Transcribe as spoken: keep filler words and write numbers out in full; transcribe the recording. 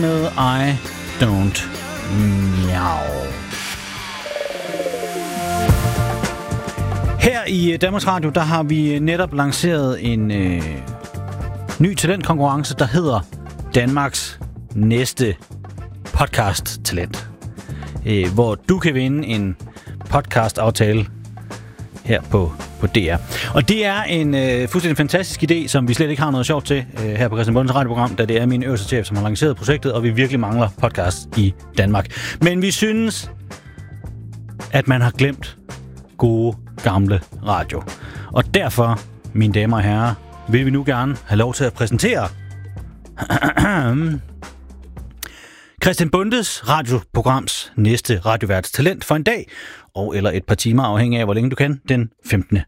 med I Don't Meow. Her i Danmarks Radio, der har vi netop lanceret en øh, ny talentkonkurrence, der hedder Danmarks næste podcast-talent. Øh, hvor du kan vinde en podcast-aftale her på, på D R. Og det er en øh, fuldstændig fantastisk idé, som vi slet ikke har noget sjovt til øh, her på Christian Bondes radioprogram, da det er min øverste chef, som har lanceret projektet, og vi virkelig mangler podcast i Danmark. Men vi synes, at man har glemt gode, gamle radio. Og derfor, mine damer og herrer, vil vi nu gerne have lov til at præsentere Christian Bondes radioprograms næste radioværts talent for en dag, og eller et par timer, afhængig af, hvor længe du kan, den femtende